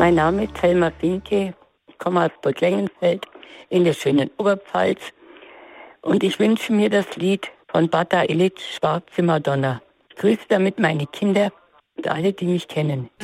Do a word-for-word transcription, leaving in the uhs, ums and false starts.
Mein Name ist Helma Finke, ich komme aus Burg Lengenfeld in der schönen Oberpfalz und ich wünsche mir das Lied von Bata Illich, Schwarze Madonna. Ich grüße damit meine Kinder und alle, die mich kennen.